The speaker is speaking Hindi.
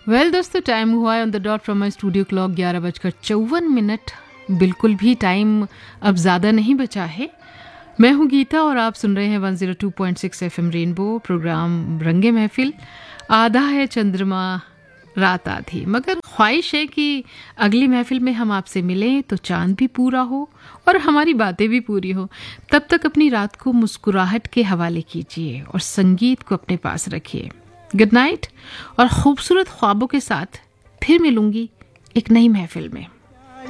वेल दोस्तों, टाइम हुआ है on the dot from my studio clock 11:54। बिल्कुल भी टाइम अब ज़्यादा नहीं बचा है। मैं हूँ गीता और आप सुन रहे हैं 102.6 FM रेनबो, प्रोग्राम रंगे महफिल। आधा है चंद्रमा, रात आधी, मगर ख्वाहिश है कि अगली महफिल में हम आपसे मिलें तो चांद भी पूरा हो और हमारी बातें भी पूरी हो। तब तक अपनी रात को मुस्कुराहट के हवाले कीजिए और संगीत को अपने पास रखिए। गुड नाइट और खूबसूरत ख्वाबों के साथ फिर मिलूंगी एक नई महफिल में।